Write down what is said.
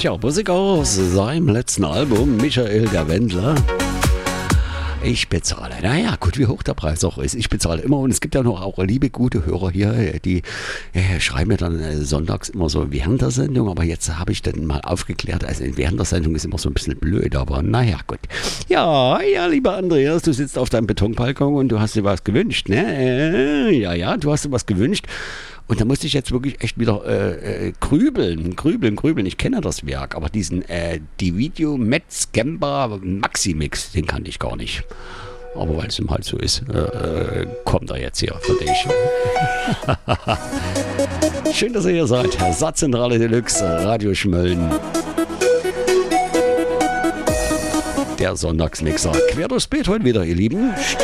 Tja, Musik aus seinem letzten Album, Michael der Wendler. Ich bezahle. Naja, gut, wie hoch der Preis auch ist. Ich bezahle immer. Und es gibt ja noch auch liebe, gute Hörer hier, die schreiben mir dann sonntags immer so während der Sendung. Aber jetzt habe ich dann mal aufgeklärt, also während der Sendung ist immer so ein bisschen blöd. Aber naja, gut. Ja, lieber Andreas, du sitzt auf deinem Betonbalkon und du hast dir was gewünscht, ne? Ja, du hast dir was gewünscht. Und da musste ich jetzt wirklich echt wieder grübeln. Ich kenne das Werk, aber diesen Dividio Metz Gemba Maximix, den kannte ich gar nicht. Aber weil es ihm halt so ist, kommt er jetzt hier für dich. Schön, dass ihr hier seid. Satzzentrale Deluxe, Radio Schmölln. Der Sonntagsmixer. Quer durchs Bild heute wieder, ihr Lieben.